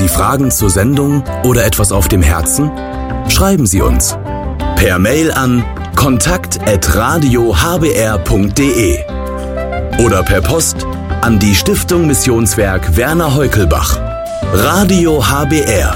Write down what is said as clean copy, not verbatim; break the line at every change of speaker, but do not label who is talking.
Sie Fragen zur Sendung oder etwas auf dem Herzen? Schreiben Sie uns. Per Mail an kontakt@radiohbr.de oder per Post an die Stiftung Missionswerk Werner Heukelbach. Radio HBR.